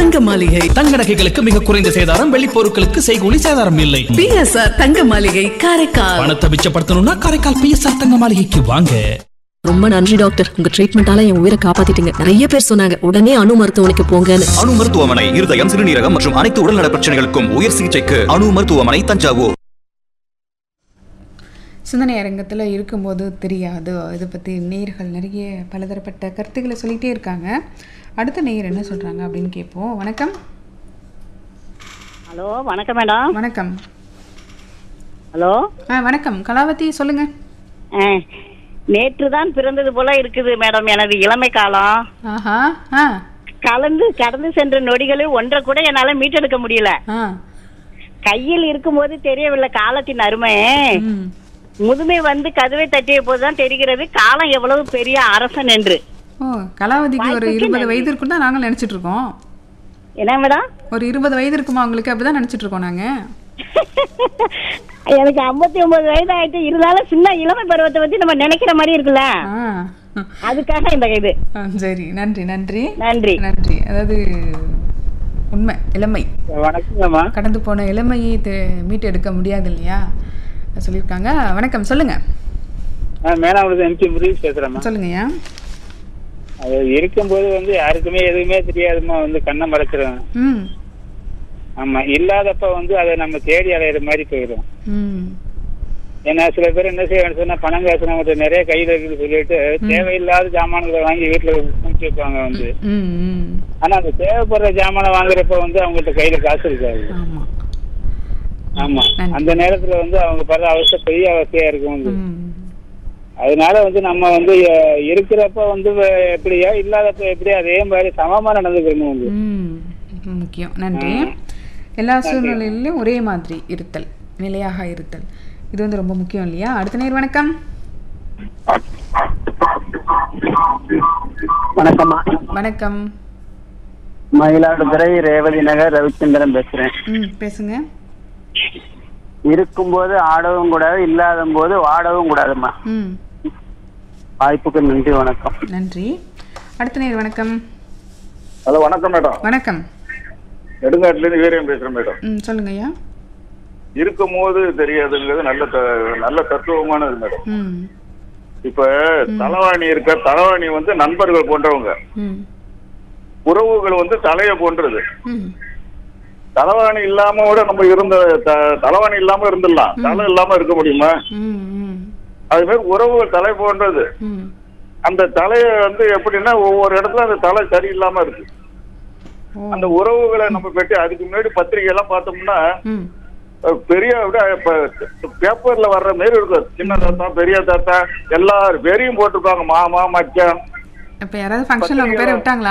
தங்க மாளிகை. தங்க நகைகளுக்கு மிக குறைந்த சேதாரம், வெள்ளி பொருட்களுக்கு செய்கூலி சேதாரம் இல்லை. பிஎஸ்ஆர் தங்க மாளிகை காரைக்கால். பணத்தை மிச்சப்படுத்தணும்னா காரைக்கால் பிஎஸ்ஆர் தங்க மாளிகைக்கு வாங்க. ரொம்ப நன்றி டாக்டர், உங்க ட்ரீட்மெண்டால என் உயிரை காப்பாத்திட்டீங்க. நிறைய பேர் சொன்னாங்க உடனே அணு மருத்துவமனைக்கு போங்கன்னு. அணு மருத்துவமனை இருதயம், சிறுநீரகம் மற்றும் அனைத்து உடல்நல பிரச்சனைகளுக்கும் உயர் சிகிச்சைக்கு அணு மருத்துவமனை, தஞ்சாவூர். சிந்தனை அரங்கத்தில் இருக்கும்போது தெரியாது. இதை பற்றி நேயர்கள் நிறைய பலதரப்பட்ட கருத்துக்களை சொல்லிகிட்டே இருக்காங்க. அடுத்த நேயர் என்ன சொல்கிறாங்க அப்படின்னு கேட்போம். வணக்கம். ஹலோ, வணக்கம் மேடம். வணக்கம். ஹலோ, வணக்கம் கலாவதி, சொல்லுங்கள். நேற்று தான் பிறந்தது போல இருக்குது மேடம் எனது இளமை காலம். ஆஹா. கடந்து சென்ற நொடிகளில் ஒன்றை கூட என்னால் மீட்டெடுக்க முடியல. கையில் இருக்கும்போது தெரியவில்லை காலத்தின் அருமை. முதுமை வந்து கதவை தட்டிய போதுதான் தெரிகிறது காலம் எவ்வளவு பெரிய அரசன் என்று. கலாவதிக்கு ஒரு 20 வயது இருக்கும் தான் நாங்கள் நினைச்சிட்டு இருக்கோம். என்ன மேடம்? ஒரு 20 வயது இருக்குமா உங்களுக்கு? அப்படிதான் நினைச்சிட்டு இருக்கோம் நாங்க. எனக்கு 59 வயது ஆயிட்டு. இருந்தாலும் சின்ன இளமை பருவத்தை பத்தி நம்ம நினைக்கிற மாதிரி இருக்குல்ல, அதுக்காக இந்த இது. சரி, நன்றி நன்றி நன்றி நன்றி. அதாவது உண்மை இளமை. வணக்கம்மா. கடந்து போன இளமையை மீட்டு எடுக்க முடியாது இல்லையா சொல்லியிருக்காங்க. வணக்கம், சொல்லுங்க. Madam empty Murugesh பேசுறேம்மா. சொல்லுங்கய்யா. அது இருக்கும்போது வந்து யாருக்குமே எதுவுமே தெரியாதுமா, வந்து கண்ணை மறைச்சிடும். ஆமா, இல்லாதப்ப வந்து அதை நம்ம தேடி அலையிற மாதிரி போயிடும். ஏன்னா சில பேர் என்ன செய்யணும் சொன்னா, பணம் காசு நம்மகிட்ட நிறைய கையில இருக்குன்னு சொல்லிட்டு தேவையில்லாத ஜாமான்களை வாங்கி வீட்டுல குடிச்சு வைப்பாங்க வந்து. ஆனா அந்த தேவைப்படுற ஜாமானை வாங்குறப்ப வந்து அவங்கள்ட்ட கையில காசு இருக்காது. ஆமா, அந்த நேரத்துல வந்து அவங்க படுற அவஸ்தை பெரிய அவஸ்தையா இருக்கும் வந்து. அதனால வந்து நம்ம வந்து இருக்கிறப்ப வந்து எப்படியா, இல்லாதப்ப எப்படியா, அதே மாதிரி சமமா நடந்துக்கணும் வந்து முக்கியம். நன்றி. எல்லா சூழ்நிலையிலும் ஒரே மாதிரி இருத்தல், நிலையாக இருத்தல், இது வந்து ரொம்ப முக்கியம் இல்லையா? அடுத்த நேர். வணக்கம். வணக்கம்மா. வணக்கம். மயிலாடுதுறை ரேவதி நகர் ரவிச்சந்திரன் பேசுறேன். பேசுங்க. இருக்கும்போது ஆடவும் கூடாது, இல்லாத போது வாடவும் கூடாதுமா. வாய்ப்புக்கு நன்றி, வணக்கம். நன்றி. அடுத்த நேர். வணக்கம். ஹலோ, வணக்கம் மேடம். வணக்கம். நெடுங்காட்டுல இருந்து வீரன் பேசுறேன் மேடம். சொல்லுங்க ஐயா. இருக்கும்போது தெரியாதுங்கிறது நல்ல தத்துவமானது மேடம். இப்ப தலைவாணி இருக்க, தலைவாணி வந்து நண்பர்கள் போன்றவங்க, உறவுகள் வந்து தலைய போன்றது. தலைவாணி இல்லாம கூட நம்ம தலைவாணி இல்லாம இருந்துடலாம், தலை இல்லாம இருக்க முடியுமா? அது மாதிரி உறவுகள் தலை போன்றது. அந்த தலைய வந்து எப்படின்னா ஒவ்வொரு இடத்துல அந்த தலை சரியில்லாம இருக்கு. அந்த உறவுகளை நம்ம பெற்று அதுக்கு முன்னாடி பத்திரிகை எல்லாம் பார்த்தோம்னா பெரிய பேப்பர்ல வர்ற மாரி இருக்கும். சின்ன தாத்தா, பெரிய தாத்தா, எல்லாரும் பேரையும் போட்டிருப்பாங்க, மாமா, மச்சான். இப்ப யாராவது ஃபங்க்ஷன்ல உங்க பேரை விட்டாங்களா?